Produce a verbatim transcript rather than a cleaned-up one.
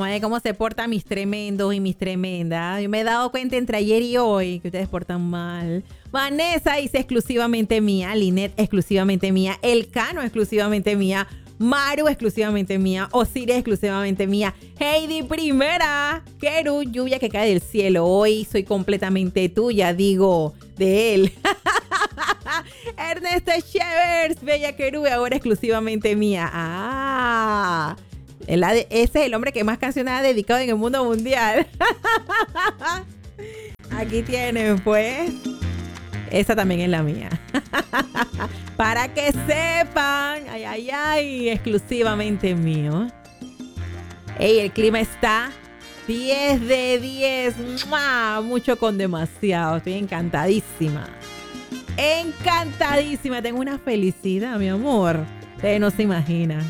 ¿eh? Cómo se portan mis tremendos y mis tremendas. Yo me he dado cuenta entre ayer y hoy que ustedes portan mal. Vanessa dice exclusivamente mía. Linet exclusivamente mía. Elcano exclusivamente mía. Maru exclusivamente mía. Osiris exclusivamente mía. Heidi primera. Keru, lluvia que cae del cielo. Hoy soy completamente tuya, digo, de él. Ernesto Chevers, bella Keru, ahora exclusivamente mía. Ah, el, ese es el hombre que más canciones ha dedicado en el mundo mundial. Aquí tienen, pues. Esa también es la mía. Para que sepan. Ay, ay, ay. Exclusivamente mío. Ey, el clima está diez de diez. ¡Mua! Mucho con demasiado. Estoy encantadísima. Encantadísima. Tengo una felicidad, mi amor. Ustedes no se imaginan.